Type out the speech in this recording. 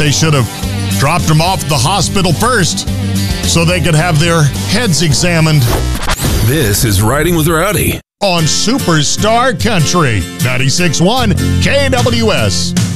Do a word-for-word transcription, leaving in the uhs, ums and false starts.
they should have dropped them off at the hospital first so they could have their heads examined. This is Riding with Rowdy On Superstar Country, ninety-six point one K W S.